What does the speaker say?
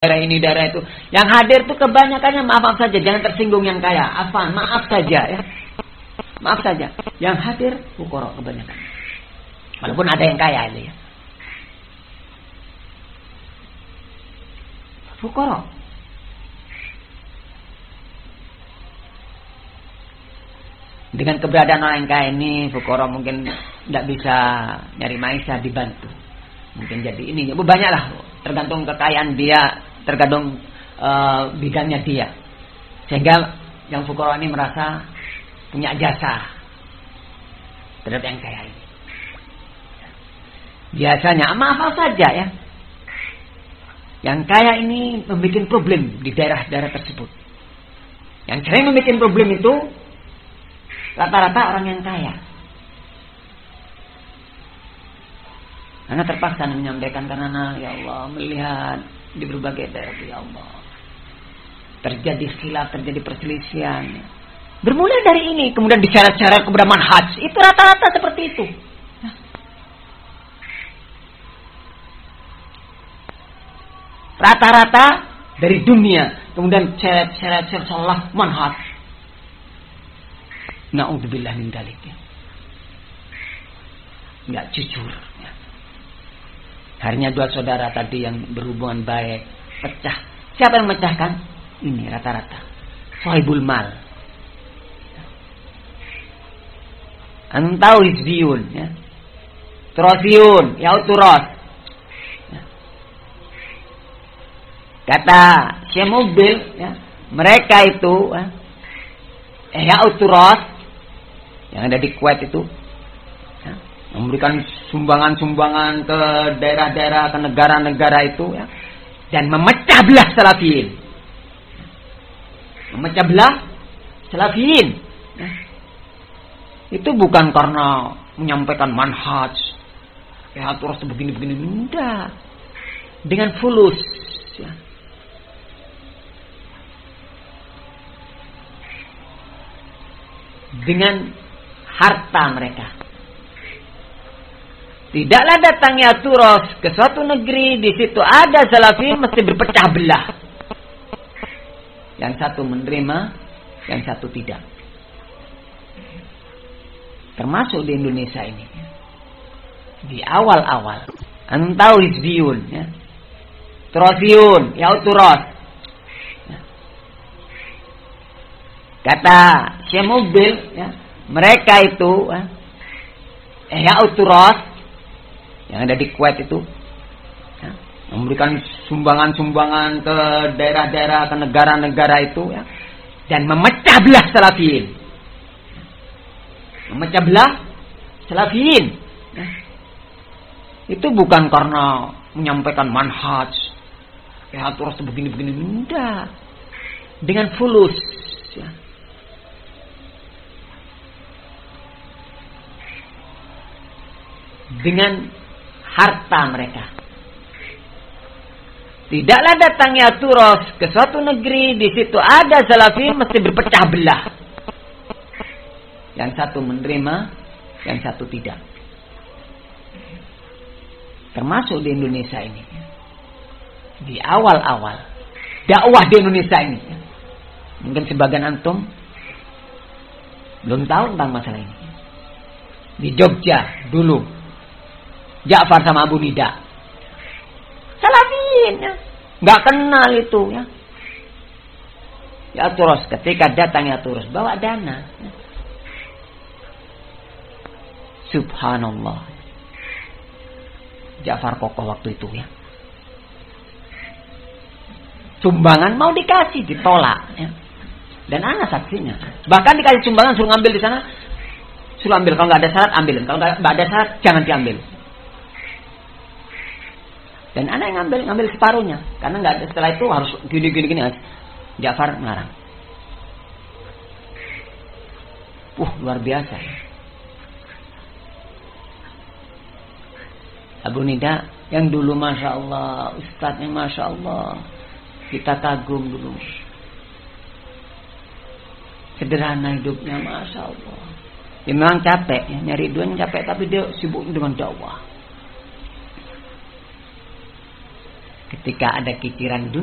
daerah ini, daerah itu. Yang hadir tuh kebanyakannya maaf saja, jangan tersinggung yang kaya. Afan, maaf saja ya. Maaf saja. Yang hadir fuqara kebanyakan. Walaupun ada yang kaya itu ya. Fuqara. Dengan keberadaan orang yang kaya ini, fuqara mungkin tidak bisa nyari maisha, dibantu. Mungkin jadi ini, banyaklah. Tergantung kekayaan dia, tergantung bidangnya dia. Sehingga yang fuqara ini merasa punya jasa terhadap yang kaya ini. Biasanya, maaf saja ya. Yang kaya ini membuat problem di daerah-daerah tersebut. Yang sering membuat problem itu rata-rata orang yang kaya. Karena terpaksa menyampaikan karena ya Allah melihat di berbagai daerah ya Allah terjadi khilaf, terjadi perselisihan. Bermula dari ini, kemudian diseret-seret kepada manhaj. Itu rata-rata seperti itu. Rata-rata dari dunia, kemudian seret-seret salah manhaj. Na'udzubillah min dzalik. Enggak jujur. Harinya dua saudara tadi yang berhubungan baik pecah. Siapa yang memecahkan? Ini rata-rata sahibul mal. Antum tahu hizbiyun ya. Turasiyun, yauturas. Ya. Kata Syekh Mubil ya, mereka itu yauturas yang ada di Kuwait itu ya, memberikan sumbangan-sumbangan ke daerah-daerah, ke negara-negara itu ya, dan memecah belah salafiyin. Memecah belah salafiyin ya. Itu bukan karena menyampaikan manhaj ya terus begini-begini, enggak. Dengan fulus ya. Dengan harta mereka. Tidaklah datangnya turos ke suatu negeri, di situ ada salafiyin mesti berpecah belah. Yang satu menerima, yang satu tidak. Termasuk di Indonesia ini. Di awal-awal, antum tahu hizbiyun ya. Turasiyun, yauturas. Ya. Kata Syekh Mubil ya, mereka itu yauturas yang ada di Kuwait itu ya, memberikan sumbangan-sumbangan ke daerah-daerah, ke negara-negara itu ya, dan memecah belah salafiyin. Memecah belah salafiyin ya. Itu bukan karena menyampaikan manhaj ya terus begini-begini, enggak. Dengan fulus ya. Dengan harta mereka. Tidaklah datangnya turos ke suatu negeri, di situ ada salafiyin mesti berpecah belah. Yang satu menerima, yang satu tidak. Termasuk di Indonesia ini. Di awal-awal dakwah di Indonesia ini. Mungkin sebagian antum belum tahu tentang masalah ini. Di Jogja dulu Ja'far sama Abu Nida salafiyin ya. Nggak kenal itu ya. Ya terus ketika datang ya terus bawa dana ya. Subhanallah. Ja'far kokoh waktu itu ya. Sumbangan mau dikasih ditolak ya. Dan anak saksinya. Bahkan dikasih sumbangan suruh ngambil di sana, suruh ambil. Kalau nggak ada syarat ambilin. Kalau nggak ada syarat jangan diambil. Dan anak yang ngambil separuhnya. Karena nggak ada, setelah itu harus gini. Ja'far melarang. Luar biasa. Abu Nida yang dulu Masya Allah, ustadznya Masya Allah, kita kagum dulu. Sederhana hidupnya Masya Allah. Ya memang capek ya, nyari duit capek, tapi dia sibuk dengan dakwah. Ketika ada kikiran dunia